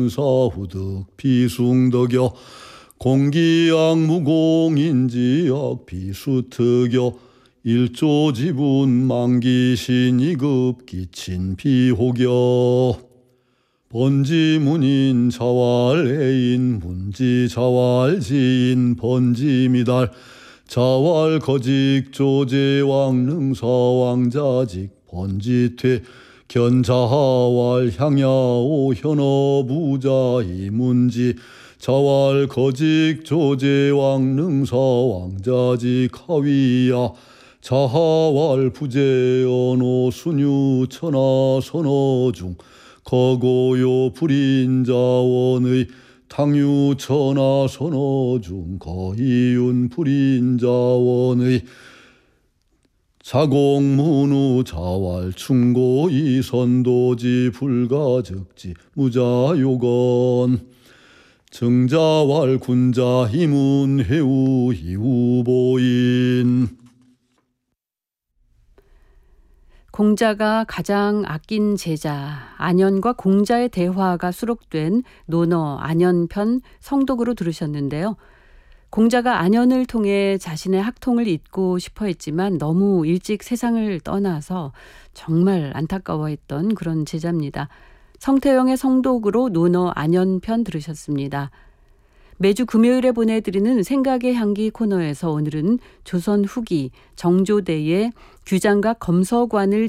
천사후득 비숭덕여 공기악무공인지악 비수특여 일조지분 만기신이급 기친 비호겨 번지문인 자왈해인 문지자왈지인 번지미달 자왈거직 조제왕능사왕자직 번지퇴 견자하왈 향야오 현어부자이문지 자왈거직 조제왕능사왕자직 하위야 자하왈 부재언오 순유천하 선어중 거고요 불인자원의 탕유천하 선어중 거이윤 불인자원의 자공문우 자왈 충고이 선도지 불가적지 무자요건 정자왈 군자 희문 해우 희우보인 공자가 가장 아낀 제자 안현과 공자의 대화가 수록된 논어 안현편 성독으로 들으셨는데요. 공자가 안현을 통해 자신의 학통을 잇고 싶어 했지만 너무 일찍 세상을 떠나서 정말 안타까워했던 그런 제자입니다. 성태영의 성독으로 논어 안현편 들으셨습니다. 매주 금요일에 보내드리는 생각의 향기 코너에서 오늘은 조선 후기 정조대의 규장각 검서관을